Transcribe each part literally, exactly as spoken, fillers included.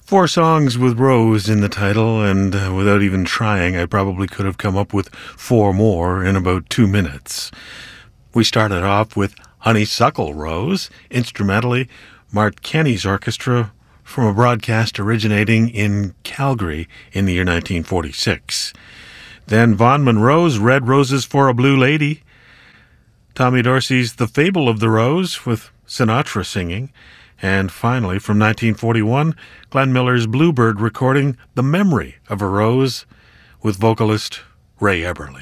Four songs with Rose in the title, and uh, without even trying, I probably could have come up with four more in about two minutes. We started off with Honeysuckle Rose, instrumentally Mart Kenny's orchestra from a broadcast originating in Calgary in the year nineteen forty-six. Then Vaughn Monroe's Red Roses for a Blue Lady, Tommy Dorsey's The Fable of the Rose with Sinatra singing, and finally, from nineteen forty-one, Glenn Miller's Bluebird recording The Memory of a Rose with vocalist Ray Eberly.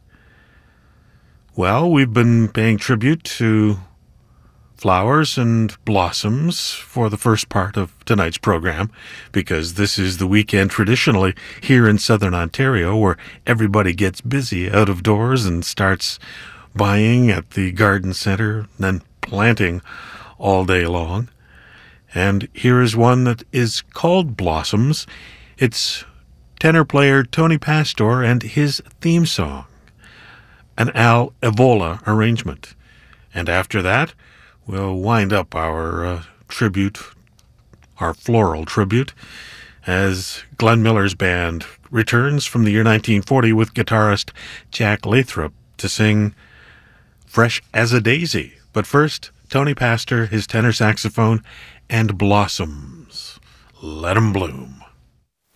Well, we've been paying tribute to flowers and blossoms for the first part of tonight's program, because this is the weekend traditionally here in southern Ontario where everybody gets busy out of doors and starts buying at the garden centre and then planting all day long. And here is one that is called Blossoms. It's tenor player Tony Pastor and his theme song, an Al Evola arrangement. And after that, we'll wind up our uh, tribute, our floral tribute, as Glenn Miller's band returns from the year nineteen forty with guitarist Jack Lathrop to sing Fresh as a Daisy. But first, Tony Pastor, his tenor saxophone, and Blossoms. Let 'em bloom.